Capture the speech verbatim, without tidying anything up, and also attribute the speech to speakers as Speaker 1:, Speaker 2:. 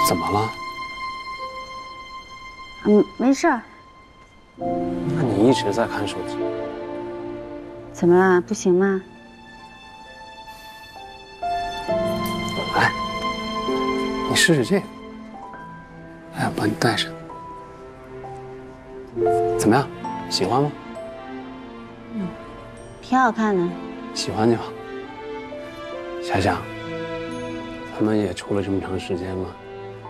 Speaker 1: 怎么了？
Speaker 2: 嗯，没事儿。
Speaker 1: 那你一直在看手机，
Speaker 2: 怎么了？不行吗？
Speaker 1: 来，你试试这个。哎，帮你戴上，怎么样？喜欢吗？
Speaker 2: 嗯，挺好看的。
Speaker 1: 喜欢就好。想想，咱们也处了这么长时间了。